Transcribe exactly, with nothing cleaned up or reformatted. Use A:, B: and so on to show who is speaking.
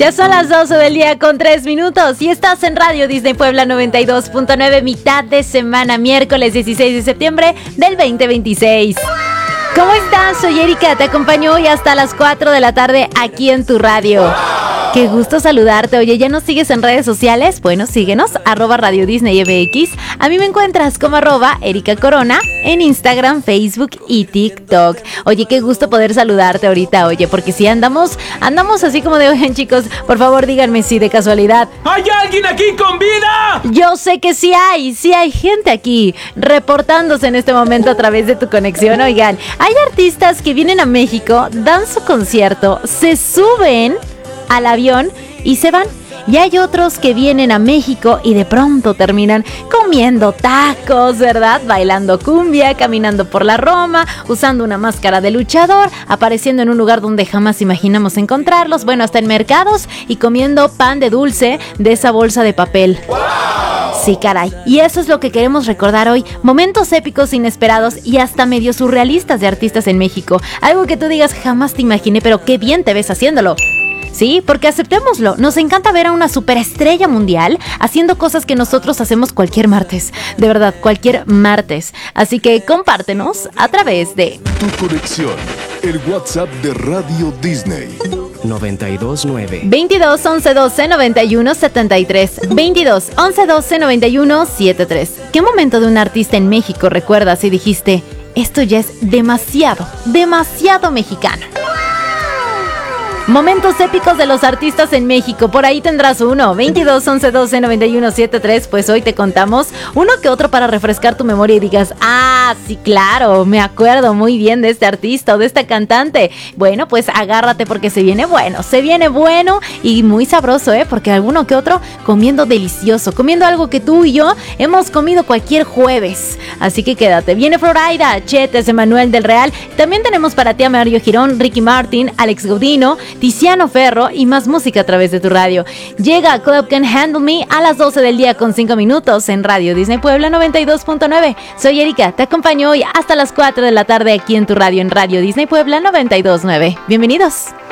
A: Ya son las doce del día con tres minutos y estás en Radio Disney Puebla noventa y dos punto nueve, mitad de semana, miércoles dieciséis de septiembre del veinte veintiséis. ¿Cómo estás? Soy Erika, te acompaño hoy hasta las cuatro de la tarde aquí en tu radio. Qué gusto saludarte. Oye, ¿ya nos sigues en redes sociales? Bueno, síguenos, arroba Radio Disney M X. A mí me encuentras como arroba Erika Corona en Instagram, Facebook y TikTok. Oye, qué gusto poder saludarte ahorita, oye, porque si andamos, andamos así como de, oigan chicos, por favor díganme si de casualidad
B: ¿hay alguien aquí con vida?
A: Yo sé que sí hay, sí hay gente aquí reportándose en este momento a través de tu conexión. Oigan, hay artistas que vienen a México, dan su concierto, se suben al avión y se van. Y hay otros que vienen a México y de pronto terminan comiendo tacos, ¿verdad? Bailando cumbia, caminando por la Roma, usando una máscara de luchador, apareciendo en un lugar donde jamás imaginamos encontrarlos, bueno, hasta en mercados, y comiendo pan de dulce de esa bolsa de papel. Sí, caray. Y eso es lo que queremos recordar hoy. Momentos épicos, inesperados y hasta medio surrealistas de artistas en México. Algo que tú digas, jamás te imaginé, pero qué bien te ves haciéndolo. Sí, porque aceptémoslo, nos encanta ver a una superestrella mundial haciendo cosas que nosotros hacemos cualquier martes, de verdad, cualquier martes. Así que compártenos a través de
C: Tu conexión, el WhatsApp de Radio Disney.
D: noventa y dos nueve
A: veintidós once doce noventa y uno setenta y tres, veintidós once doce noventa y uno setenta y tres. ¿Qué momento de un artista en México recuerdas y dijiste, esto ya es demasiado, demasiado mexicano? Momentos épicos de los artistas en México, por ahí tendrás uno, veintidós once doce noventa y uno setenta y tres, pues hoy te contamos uno que otro para refrescar tu memoria y digas, ah, sí, claro, me acuerdo muy bien de este artista o de esta cantante. Bueno, pues agárrate porque se viene bueno, se viene bueno y muy sabroso, ¿eh? Porque alguno que otro comiendo delicioso, comiendo algo que tú y yo hemos comido cualquier jueves. Así que quédate, viene Florida, Chetes, Emanuel del Real, también tenemos para ti a Mario Girón, Ricky Martin, Alex Gaudino, Tiziano Ferro y más música a través de tu radio. Llega Club Can Handle Me a las doce del día con cinco minutos en Radio Disney Puebla noventa y dos punto nueve. Soy Erika, te acompaño hoy hasta las cuatro de la tarde aquí en tu radio en Radio Disney Puebla noventa y dos punto nueve. Bienvenidos.